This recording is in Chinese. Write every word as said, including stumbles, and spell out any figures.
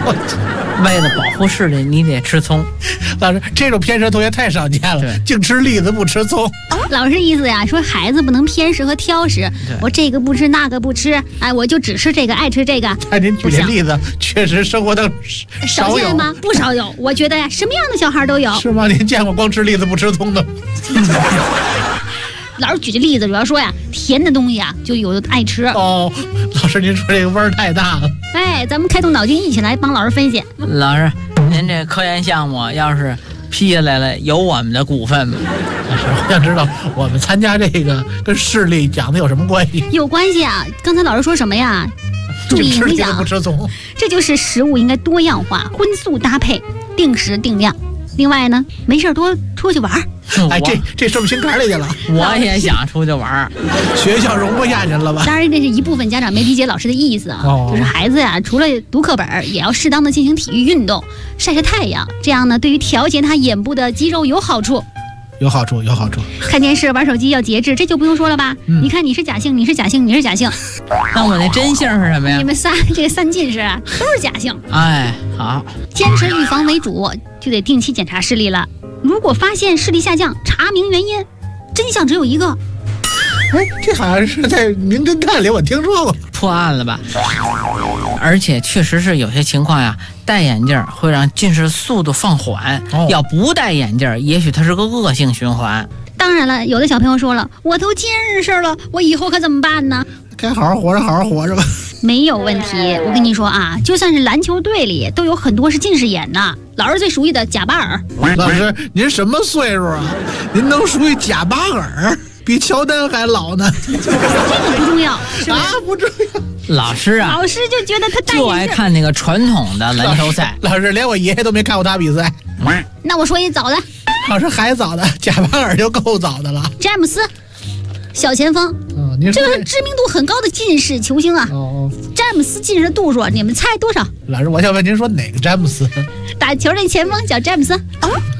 为了保护视力，你得吃葱。 老师，这种偏食同学太少见了，净吃栗子不吃葱。 老师意思呀，说孩子不能偏食和挑食，我这个不吃那个不吃，哎，我就只吃这个，爱吃这个。 哎，您举的例子确实生活当少见吗？不少有。我觉得呀，什么样的小孩都有。 是吗？您见过光吃栗子不吃葱的？ 老师举的例子主要说呀，甜的东西啊，就有的爱吃。 哦，老师您说这个味儿太大了。 哎，咱们开动脑筋，一起来帮老师分析。 老师，您这科研项目要是批下来了，有我们的股份吗？ 老师，我想知道我们参加这个跟视力讲的有什么关系？ 有关系啊！刚才老师说什么呀？注意影响， 不吃葱。 这就是食物应该多样化，荤素搭配，定时定量。另外呢，没事多出去玩。 哎，这这是不是心坎里去了？ 我也想出去玩， 学校容不下去了吧？ 当然，这是一部分家长没理解老师的意思啊，哦、就是孩子呀、啊，除了读课本，也要适当的进行体育运动，晒晒太阳，这样呢，对于调节他眼部的肌肉有好处。 有好处，有好处。 看电视、玩手机要节制，这就不用说了吧？嗯、你看，你是假性，你是假性，你是假性。 那我那真性是什么呀？ 你们仨这个三近视啊，都是假性。 哎，好， 坚持预防为主，就得定期检查视力了。如果发现视力下降，查明原因，真相只有一个。 哎，这好像是在《名侦探》里我听说过， 破案了吧？而且确实是有些情况呀，戴眼镜会让近视速度放缓，哦、要不戴眼镜，也许它是个恶性循环。 当然了，有的小朋友说了，我都近视了，我以后可怎么办呢？ 该好好活着，好好活着吧。 没有问题，我跟你说啊，就算是篮球队里都有很多是近视眼的。老师最熟悉的贾巴尔。 老师，您什么岁数啊？您能属于贾巴尔？比乔丹还老呢。 这个不重要，是吧？ 啊，不重要。 老师啊， 老师就觉得他戴眼镜就爱看那个传统的篮球赛。 老师，连我爷爷都没看过他比赛。 那我说一早的。 老师还早的，贾巴尔就够早的了。 詹姆斯，小前锋。 哦，您这个知名度很高的近视球星啊。哦。詹姆斯近视度数，你们猜多少？ 老师，我想问您说哪个詹姆斯？ 打球那前锋叫詹姆斯。